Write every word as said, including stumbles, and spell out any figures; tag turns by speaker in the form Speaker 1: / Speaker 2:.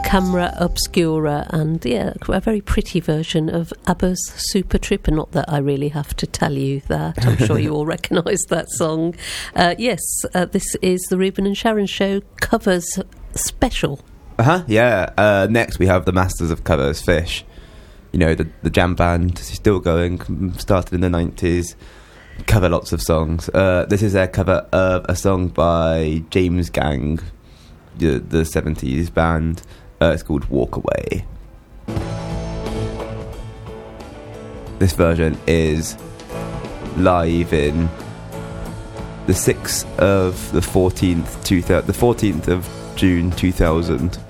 Speaker 1: Camera Obscura, and yeah, a very pretty version of ABBA's Super Trooper. Not that I really have to tell you that. I'm sure you all recognise that song. Uh, yes, uh, this is the Ruben and Sharon Show covers special.
Speaker 2: Uh-huh, yeah. Uh, next we have the Masters of Covers, Fish. You know, the, the jam band, still going, started in the nineties. Cover lots of songs. Uh, this is their cover of a song by James Gang, the, the seventies band. Uh, it's called Walk Away. This version is live in the sixth of the fourteenth, two thousand, the fourteenth of June two thousand.